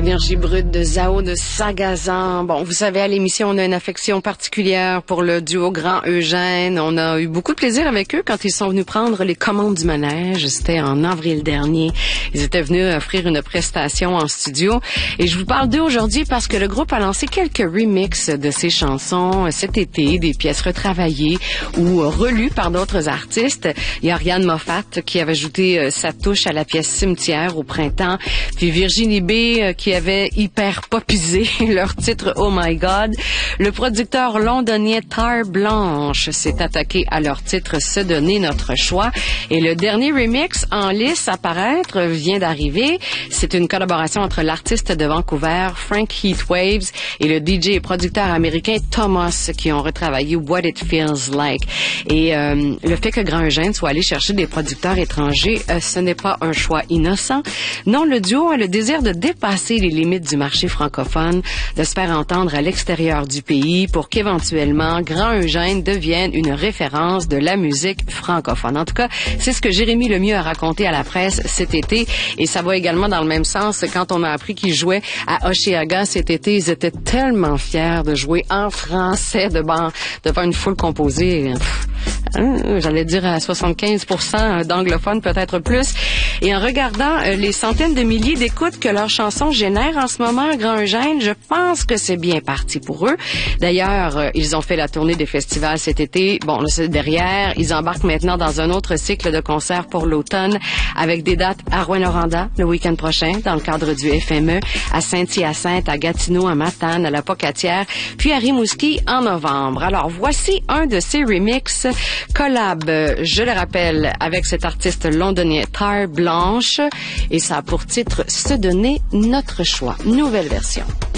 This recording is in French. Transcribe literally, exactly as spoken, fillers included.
Énergie brute de Zao de Sagazan. Bon, vous savez, à l'émission, on a une affection particulière pour le duo Grand Eugène. On a eu beaucoup de plaisir avec eux quand ils sont venus prendre les commandes du manège. C'était en avril dernier. Ils étaient venus offrir une prestation en studio. Et je vous parle d'eux aujourd'hui parce que le groupe a lancé quelques remixes de ses chansons cet été, des pièces retravaillées ou relues par d'autres artistes. Il y a Ariane Moffat qui avait ajouté sa touche à la pièce Cimetière au printemps. Puis Virginie B qui avait hyper popisé leur titre Oh My God. Le producteur londonien Tar Blanche s'est attaqué à leur titre Se donner notre choix. Et le dernier remix en lice à paraître vient d'arriver. C'est une collaboration entre l'artiste de Vancouver, Frank Heatwaves, et le D J et producteur américain Thomas qui ont retravaillé What It Feels Like. Et euh, le fait que Grand Eugène soit allé chercher des producteurs étrangers, euh, ce n'est pas un choix innocent. Non, le duo a le désir de dépasser les limites du marché francophone, de se faire entendre à l'extérieur du pays pour qu'éventuellement Grand Eugène devienne une référence de la musique francophone. En tout cas, c'est ce que Jérémy Lemieux a raconté à la presse cet été et ça va également dans le même sens quand on a appris qu'ils jouaient à Hochelaga cet été. Ils étaient tellement fiers de jouer en français devant, devant une foule composée, hein, j'allais dire à soixante-quinze pour cent d'anglophones, peut-être plus. Et en regardant euh, les centaines de milliers d'écoutes que leurs chansons génèrent en ce moment à Grand Eugène, je pense que c'est bien parti pour eux. D'ailleurs, euh, ils ont fait la tournée des festivals cet été. Bon, là, c'est derrière. Ils embarquent maintenant dans un autre cycle de concerts pour l'automne avec des dates à Rouyn-Noranda le week-end prochain dans le cadre du F M E, à Saint-Hyacinthe, à Gatineau, à Matane, à la Pocatière, puis à Rimouski en novembre. Alors, voici un de ces remixes collab, je le rappelle, avec cet artiste londonien Tar Blanche et ça a pour titre Se donner notre choix. Nouvelle version.